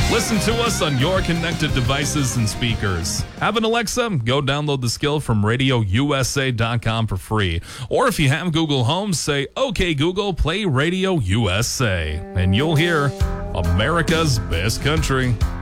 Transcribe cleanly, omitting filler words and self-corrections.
Listen to us on your connected devices and speakers. Have an Alexa? Go download the skill from RadioUSA.com for free. Or if you have Google Home, say, "Okay, Google, play Radio USA." And you'll hear America's Best Country.